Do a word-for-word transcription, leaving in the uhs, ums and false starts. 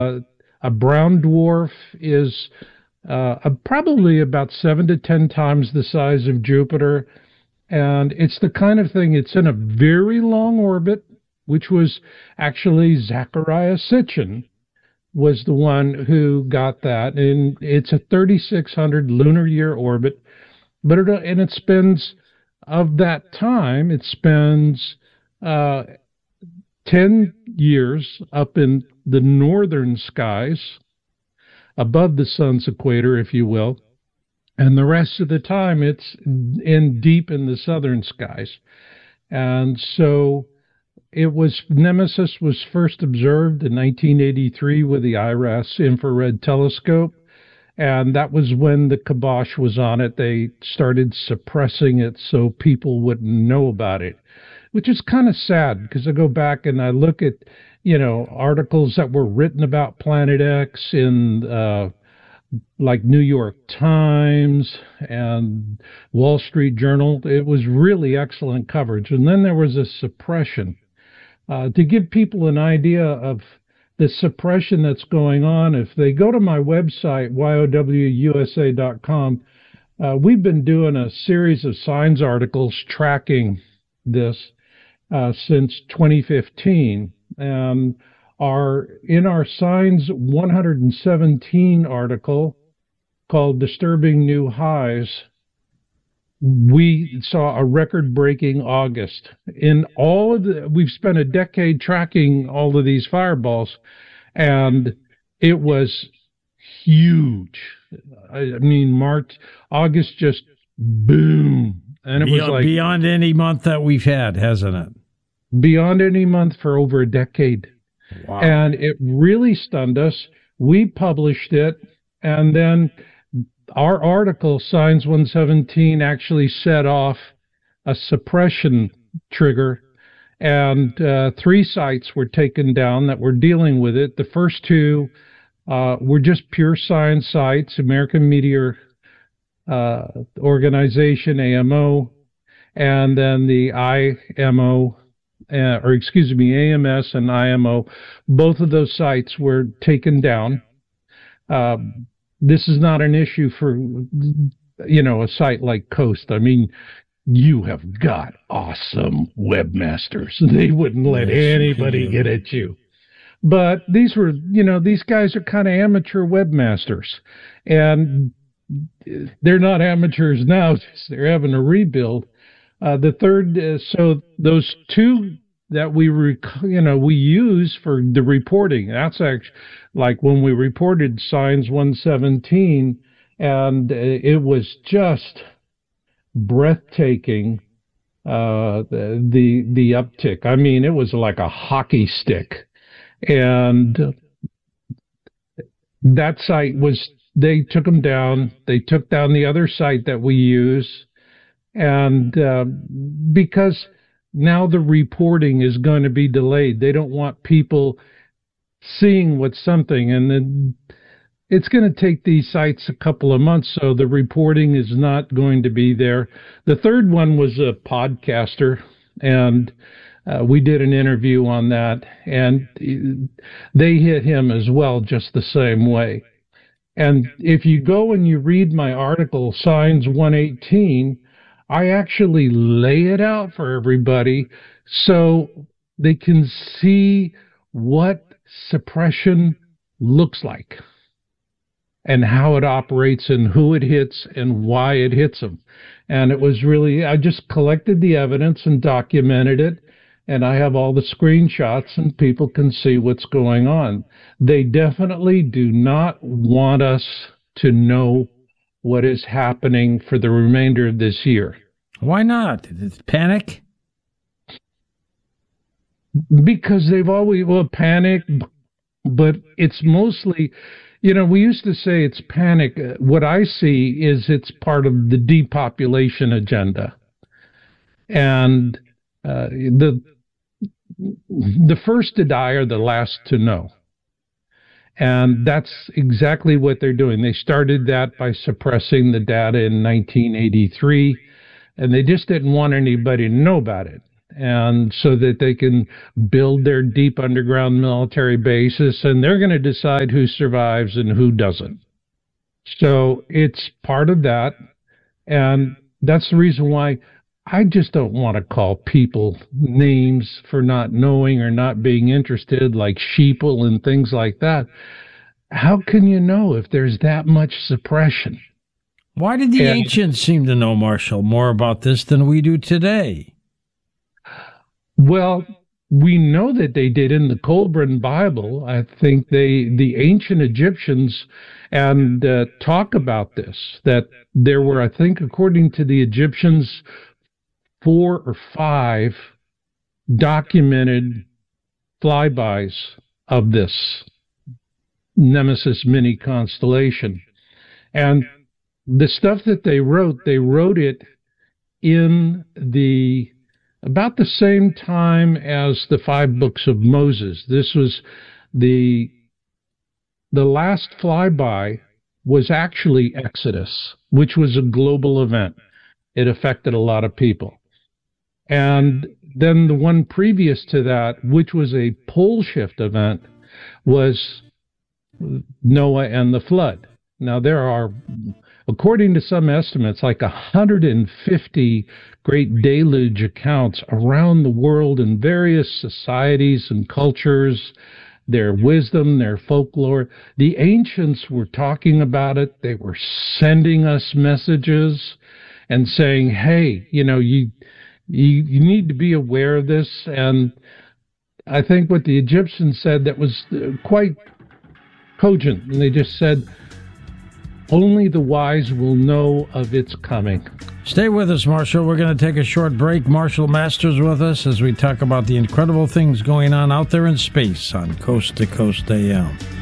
A brown dwarf is uh, uh, probably about seven to ten times the size of Jupiter. And it's the kind of thing, it's in a very long orbit, which was actually Zecharia Sitchin was the one who got that. And it's a thirty-six hundred lunar year orbit. But it, and it spends, of that time, it spends uh, ten years up in the northern skies, above the sun's equator, if you will. And the rest of the time, it's in deep in the southern skies. And so it was, Nemesis was first observed in nineteen eighty-three with the I R A S infrared telescope. And that was when the kibosh was on it. They started suppressing it so people wouldn't know about it, which is kind of sad because I go back and I look at, you know, articles that were written about Planet X in uh, like New York Times and Wall Street Journal. It was really excellent coverage. And then there was a suppression. Uh, to give people an idea of the suppression that's going on, if they go to my website, Y O W U S A dot com, uh, we've been doing a series of science articles tracking this uh, since twenty fifteen. And our in our Signs one hundred seventeen article called Disturbing New Highs, we saw a record-breaking August. In all of the, we've spent a decade tracking all of these fireballs, and it was huge. I, I mean, March, August just boom. And it beyond, was like beyond any month that we've had, hasn't it? Beyond any month for over a decade. Wow. And it really stunned us. We published it, and then our article, Signs one seventeen, actually set off a suppression trigger, and uh, three sites were taken down that were dealing with it. The first two uh, were just pure science sites, American Meteor uh, Organization, A M O, and then the I M O, uh, or excuse me, A M S and I M O. Both of those sites were taken down. Uh, This is not an issue for, you know, a site like Coast. I mean, you have got awesome webmasters. They wouldn't let anybody get at you. But these were, you know, these guys are kind of amateur webmasters. And they're not amateurs now. They're having a rebuild. Uh, the third, uh, so those two that we, rec- you know, we use for the reporting. That's actually like when we reported Signs one seventeen, and it was just breathtaking, uh, the, the, the uptick. I mean, it was like a hockey stick. And that site was, they took them down. They took down the other site that we use. And uh, because now the reporting is going to be delayed. They don't want people seeing what's something, and then it's going to take these sites a couple of months, so the reporting is not going to be there. The third one was a podcaster, and uh, we did an interview on that, and they hit him as well just the same way. And if you go and you read my article, Signs one eighteen, I actually lay it out for everybody so they can see what suppression looks like and how it operates and who it hits and why it hits them. And it was really, I just collected the evidence and documented it, and I have all the screenshots and people can see what's going on. They definitely do not want us to know what is happening for the remainder of this year. Why not? It's panic? Because they've always, well, panic, but it's mostly, you know, we used to say it's panic. What I see is it's part of the depopulation agenda. And uh, the the first to die are the last to know. And that's exactly what they're doing. They started that by suppressing the data in nineteen eighty-three, and they just didn't want anybody to know about it. and so that they can build their deep underground military bases, and they're going to decide who survives and who doesn't. So it's part of that, and that's the reason why I just don't want to call people names for not knowing or not being interested, like sheeple and things like that. How can you know if there's that much suppression? Why did the And- ancients seem to know, Marshall, more about this than we do today? Well, we know that they did in the Colburn Bible. I think they, the ancient Egyptians, and uh, talk about this, that there were, I think, according to the Egyptians, four or five documented flybys of this Nemesis mini constellation. And the stuff that they wrote, they wrote it in the about the same time as the five books of Moses. This was the the last flyby was actually Exodus, which was a global event. It affected a lot of people. And then the one previous to that, which was a pole shift event, was Noah and the flood. Now, there are, according to some estimates, like one hundred fifty great deluge accounts around the world in various societies and cultures, their wisdom, their folklore. The ancients were talking about it. They were sending us messages and saying, hey, you know, you, you, you need to be aware of this. And I think what the Egyptians said that was quite cogent. And they just said, only the wise will know of its coming. Stay with us, Marshall. We're going to take a short break. Marshall Masters with us as we talk about the incredible things going on out there in space on Coast to Coast A M.